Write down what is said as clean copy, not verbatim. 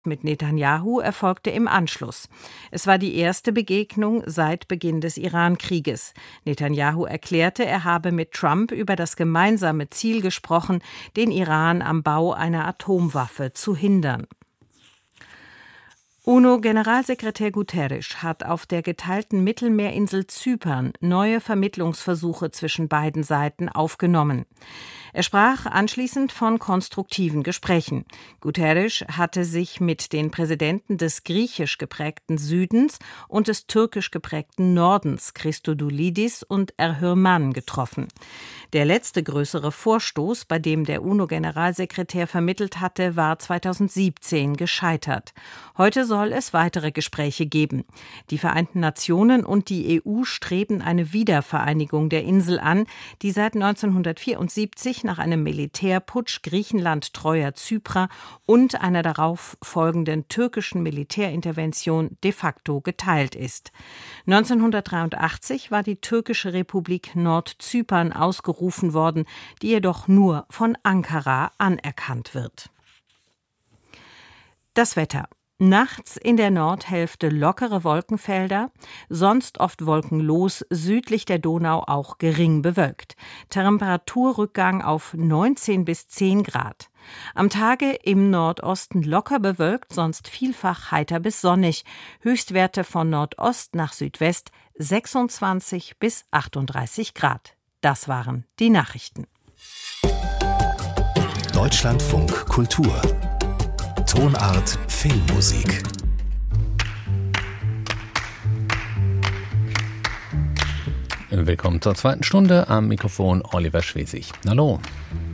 mit Netanjahu erfolgte im Anschluss. Es war die erste Begegnung seit Beginn des Iran-Krieges. Netanjahu erklärte, er habe mit Trump über das gemeinsame Ziel gesprochen, den Iran am Bau einer Atomwaffe zu hindern. UNO-Generalsekretär Guterres hat auf der geteilten Mittelmeerinsel Zypern neue Vermittlungsversuche zwischen beiden Seiten aufgenommen. Er sprach anschließend von konstruktiven Gesprächen. Guterres hatte sich mit den Präsidenten des griechisch geprägten Südens und des türkisch geprägten Nordens, Christodoulidis und Erhürman, getroffen. Der letzte größere Vorstoß, bei dem der UNO-Generalsekretär vermittelt hatte, war 2017 gescheitert. Heute soll es weitere Gespräche geben. Die Vereinten Nationen und die EU streben eine Wiedervereinigung der Insel an, die seit 1974 nach einem Militärputsch Griechenland treuer Zyprer und einer darauf folgenden türkischen Militärintervention de facto geteilt ist. 1983 war die türkische Republik Nordzypern ausgerufen worden, die jedoch nur von Ankara anerkannt wird. Das Wetter. Nachts in der Nordhälfte lockere Wolkenfelder, sonst oft wolkenlos, südlich der Donau auch gering bewölkt. Temperaturrückgang auf 19 bis 10 Grad. Am Tage im Nordosten locker bewölkt, sonst vielfach heiter bis sonnig. Höchstwerte von Nordost nach Südwest 26 bis 38 Grad. Das waren die Nachrichten. Deutschlandfunk Kultur. Tonart Filmmusik. Willkommen zur zweiten Stunde, am Mikrofon Oliver Schwesig. Hallo.